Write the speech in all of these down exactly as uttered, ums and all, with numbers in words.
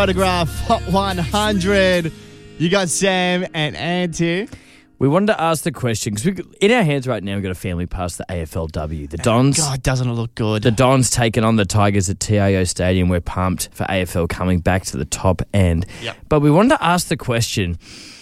Photograph Hot one hundred. You got Sam and Auntie. We wanted to ask the question because in our hands right now we've got a family pass the A F L W. The Dons. God, doesn't it look good? The Dons taking on the Tigers at T I O Stadium. We're pumped for A F L coming back to the top end. Yep. But we wanted to ask the question,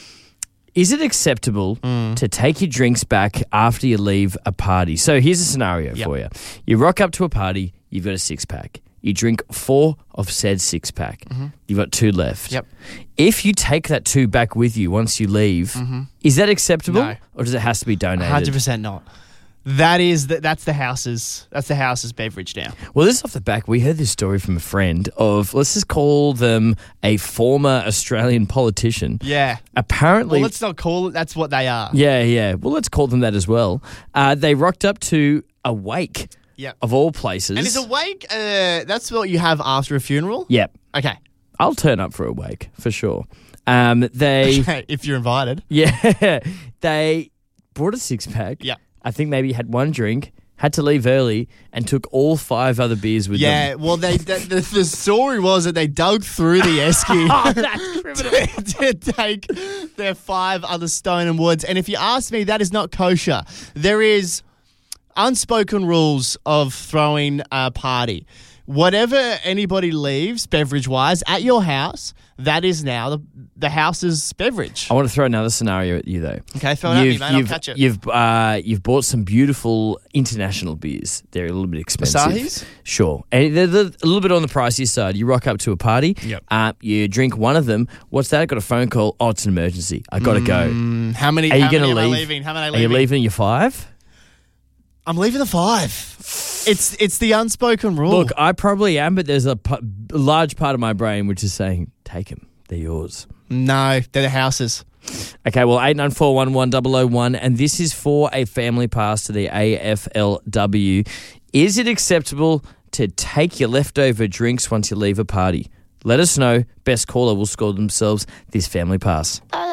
is it acceptable Mm. to take your drinks back after you leave a party? So here's a scenario Yep. for you. You rock up to a party, you've got a six-pack. You drink four of said six-pack. Mm-hmm. You've got two left. Yep. If you take that two back with you once you leave, is that acceptable? No. Or does it have to be donated? one hundred percent not. That is the, that's the house's that's the house's beverage now. Well, this is off the back. We heard this story from a friend of, let's just call them a former Australian politician. Yeah. Apparently, Well, let's not call it. That's what they are. yeah, yeah. Well, let's call them that as well. Uh, they rocked up to a wake Yep. of all places. And is a wake? Uh, that's what you have after a funeral. Yep. Okay. I'll turn up for a wake for sure. Um, they, Okay. If you're invited. yeah, they brought a six pack. Yeah. I think maybe had one drink, had to leave early, and took all five other beers with Yeah. them. Well, they the, the, the story was that they dug through the esky. Oh, that's criminal. to take their five other stone and woods. And if you ask me, that is not kosher. There is unspoken rules of throwing a party. Whatever anybody leaves, beverage-wise, at your house, that is now the, the house's beverage. I want to throw another scenario at you, though. Okay, throw it at me, mate. I'll you've, catch it. You've, uh, you've bought some beautiful international beers. They're a little bit expensive. Asahis? Sure. And they're, they're a little bit on the pricier side. You rock up to a party. Yep. Uh, you drink one of them. What's that? I got a phone call. Oh, it's an emergency. I got to go. Mm, how many, Are you how going many to am leave? I leaving? How many am I Are you leaving? leaving your five? I'm leaving the five. It's it's the unspoken rule. Look, I probably am, but there's a, p- a large part of my brain which is saying, take them. They're yours. No, they're the houses. Okay, well, eight nine four one one zero zero one, and this is for a family pass to the A F L W. Is it acceptable to take your leftover drinks once you leave a party? Let us know. Best caller will score themselves this family pass.